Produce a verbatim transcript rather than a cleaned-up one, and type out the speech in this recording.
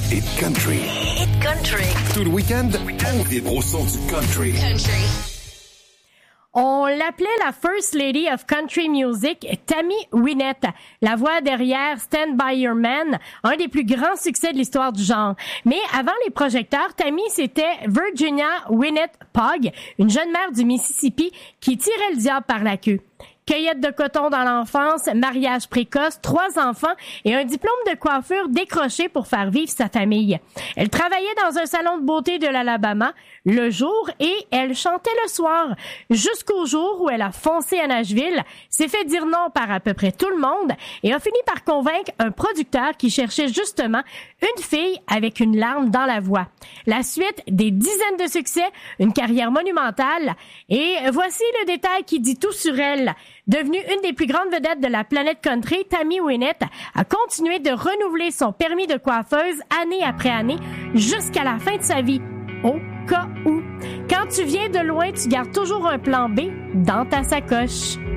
Hit Country. Hit Country. Tout le week-end, on vibre au son du country. Country. On l'appelait la First Lady of Country Music, Tammy Wynette, la voix derrière Stand By Your Man, un des plus grands succès de l'histoire du genre. Mais avant les projecteurs, Tammy, c'était Virginia Wynette Pogg, une jeune mère du Mississippi qui tirait le diable par la queue. Cueillette de coton dans l'enfance, mariage précoce, trois enfants et un diplôme de coiffure décroché pour faire vivre sa famille. Elle travaillait dans un salon de beauté de l'Alabama le jour et elle chantait le soir, jusqu'au jour où elle a foncé à Nashville, s'est fait dire non par à peu près tout le monde et a fini par convaincre un producteur qui cherchait justement une fille avec une larme dans la voix. La suite, des dizaines de succès, une carrière monumentale et voici le détail qui dit tout sur elle. Devenue une des plus grandes vedettes de la planète country, Tammy Wynette a continué de renouveler son permis de coiffeuse année après année jusqu'à la fin de sa vie. Au cas où. Quand tu viens de loin, tu gardes toujours un plan B dans ta sacoche.